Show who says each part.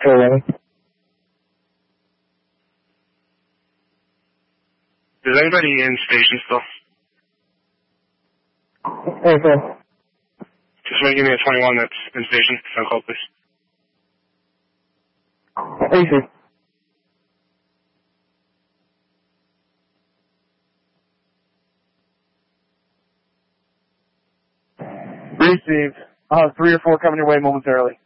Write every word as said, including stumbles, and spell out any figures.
Speaker 1: eleven.
Speaker 2: Is anybody in station still?
Speaker 1: Hey, sir.
Speaker 2: Just want to give me a twenty-one that's in station. Phone call, please.
Speaker 1: Hey, sir. Received. Uh, three or four coming your way momentarily.